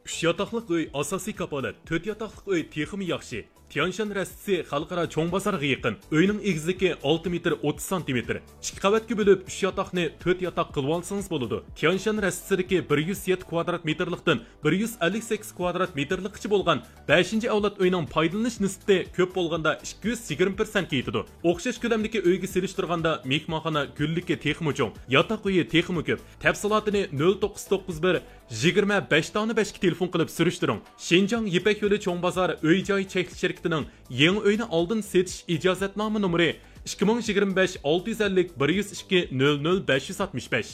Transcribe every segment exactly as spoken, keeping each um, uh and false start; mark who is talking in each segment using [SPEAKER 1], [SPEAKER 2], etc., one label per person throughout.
[SPEAKER 1] uch yotoqliq uy asosiy kapolat, to'rt yotoqliq uy texmi yaxshi. Tianshan rastisi xalqaro cho'ng bozorga yaqin. Uyning egizligi olti metr o'ttiz santimetr. ikki qavatga bo'lib uch yotoqni to'rt yotoq qilib olsangiz bo'ladi. Tianshan rastisidagi bir yuz yetti kvadrat metrlikdan bir yuz ellik sakkiz kvadrat metrlikcha bo'lgan beshinchi avlod uyning foydalanish nisbati ko'p bo'lganda ikki yuz yigirma persent ga yetadi. O'xshash ko'lamdagi uyga selishtirganda mehmonxona gullikka texmi cho'ng, yotoq uyi texmi ko'p. Tafsilotini nol to'qqiz to'qqiz bir yigirma besh besh ga telefon qilib surishtiring. Shenjang Yipak yo'li cho'ng bozor uy-joy cheklanish shirkatining yangi uyni oldin setish ijozatnoma nomeri ikki ming yigirma besh olti yuz ellik bir yuz ikki nol nol besh yuz oltmish besh.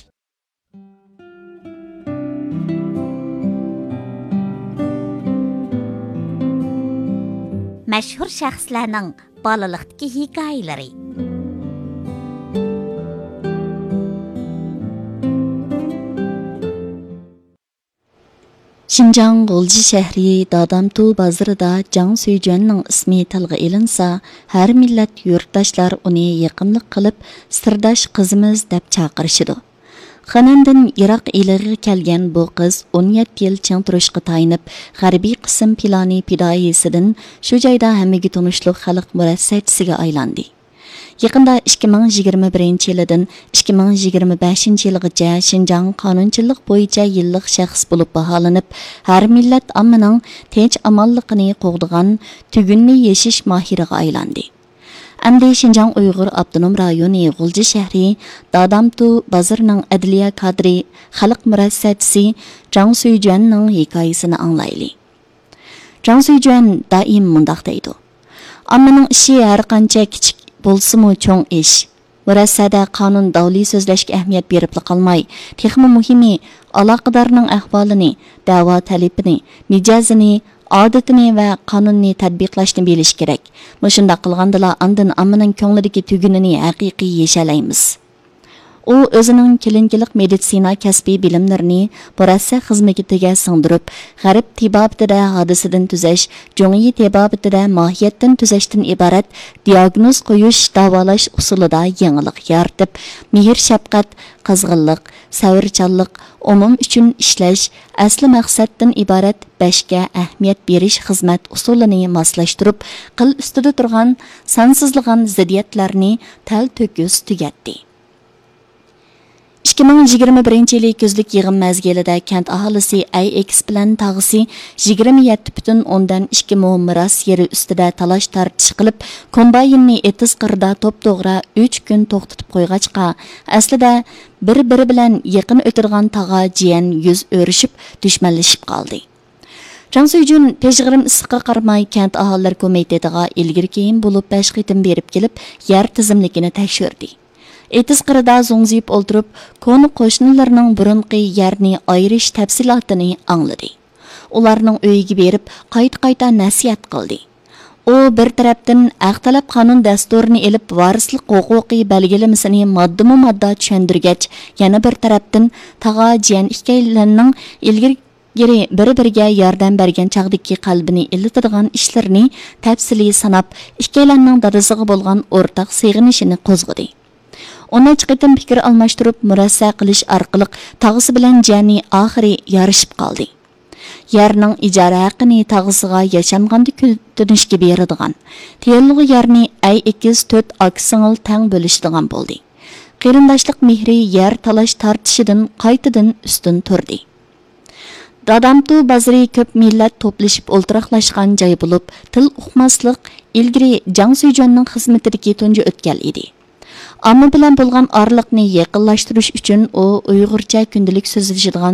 [SPEAKER 2] Mashhur shaxslarning bolalikdagi hikoyalari. Şinjan Gulji şəhri Dadamtu bazarida Jang Suyjuanning ismi tilga ilinsa, har millat yurtdoshlar uni yaqinlik qilib sirdosh qizimiz deb chaqirishidi. Xonandan Iroq eliga kelgan bu qiz o'n yetti yil ching turishga tayinib, g'arbiy qism pilani pidoyisidan shu joyda hammaga tunishliq xalq murassachisiga aylandi. Yaqında ikki ming yigirma birinchi yildan ikki ming yigirma beshinchi yilgacha Şinjan qonunchilik bo'yicha yillik shaxs bo'lib baholanib, har millat ommaning tinch amonligini qo'g'digan tugunni yeshish mohiriga aylandi. Endi Şinjan Uyg'ur Abdunum rayoni G'ulji shahri Dadamtu bozorining adliya kadri xalq murassachisi Jang Suyjuanning hikoyasini anglayli. Jang Suyjuan doim mundaq deydi: "Ommaning ishi har qancha kichik bo'lsa-mu cho'ng ish. Murassada qonun davli so'zlashga ahamiyat berib qolmay, texmi muhimi aloqadorning ahvolini, da'vo talabini, mijozini, odatini va qonunni tatbiqlashni bilish kerak. Mushunda qilgandala andin ammaning ko'nglidagi tugunini haqiqiy yeshalaymiz." U o'zining klinik meditsina kasbiy bilimlarini murassa xizmatiga singdirib, g'arb tibobatida hodisadan tuzash, jo'ngiy tibobatida mohiyatdan tuzashdan iborat diagnoz qo'yish, davolash usulida yangilik yaratib, mehr shafqat, qizg'inlik, savrchanlik, umum uchun ishlash, asli maqsaddan iborat bashga ahamiyat berish xizmat usulini moslashtirib, qil ustida turgan sansizligan ziddiyatlarni tal to'kis tugatdi. ikki ming yigirma birinchi yili kuzlik yig'im mezgilida kent aholisi A X bilan tag'isi yigirma yetti butun o'ndan ikki mo miras yeri ustida talash tartish qilib, kombaynni Etis qirda to'p-to'g'ri uch kun to'xtatib qo'yg'achqa, aslida bir-biri bilan yaqin o'tirgan tag'a jiyan yuz o'rishib, dushmanlashib qoldi. Jang Suyjun peshg'irim issiqqa qaramay kent aholilar komitetiga ilgir-keyin bo'lib besh qitim berib kelib, yer tizimligini tekshirdi. Etis qirida zo'ngziyib o'ltirib, konu qo'shnilarning burunqi yerni ayirish tafsilotini angladi. Ularning uyiga berib, qayta-qayta nasihat qildi. U bir tarafdan aqtalab qonun dasturini elib varislik huquqiy belgilamasini modda-modda tushundirgach, yana bir tarafdan tag'a jiyan ikkalarining ilgari Geri bir-biriga yordam bergan chaqdagi qalbini illatadigan ishlarni tafsili sanab, ikkalarning dadasiga bo'lgan o'rtaq seg'inishini qo'zg'adi. Ona chiqitim fikr almashtirib, murassa qilish orqali tag'isi bilan jani oxiri yarishib qoldi. Yerning ijara haqini tag'isiga yashanganda kutinishga beradigan, tiyinli yerni ay ikkiz to'rt aksingil tang bo'lishdigan bo'ldi. Qarindoshlik mehri yer talash tortishidan qaytadan ustun turdi. Dadamtu bozori ko'p millat to'plashib o'ltiraqlashgan joy bo'lib, til uqmaslik ilgari Jang Suyjuanning xizmatidagi tunji o'tgan edi. Amma bilan bo'lgan orliqni yaqinlashtirish uchun u Uyg'urcha kundalik so'zlashadigan